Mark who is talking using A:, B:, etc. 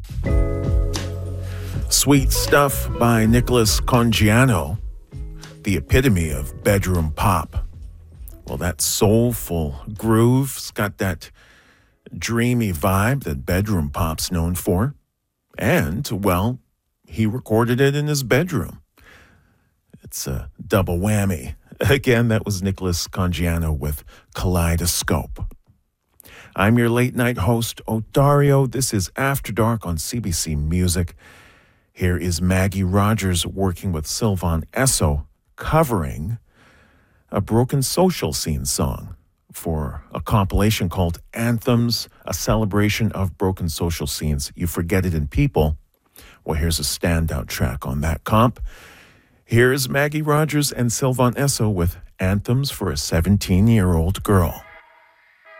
A: Sweet Stuff by Nicholas Congiano, the epitome of bedroom pop. Well, that soulful groove's got that dreamy vibe that bedroom pop's known for. And, well, he recorded it in his bedroom. It's a double whammy. Again, that was Nicholas Congiano with Kaleidoscope. I'm your late night host, Odario. This is After Dark on CBC Music. Here is Maggie Rogers working with Sylvan Esso, covering a Broken Social Scene song for a compilation called Anthems, a celebration of broken social scenes. You Forget It in People. Well, here's a standout track on that comp. Here's Maggie Rogers and Sylvan Esso with Anthems for a 17-year-old Girl.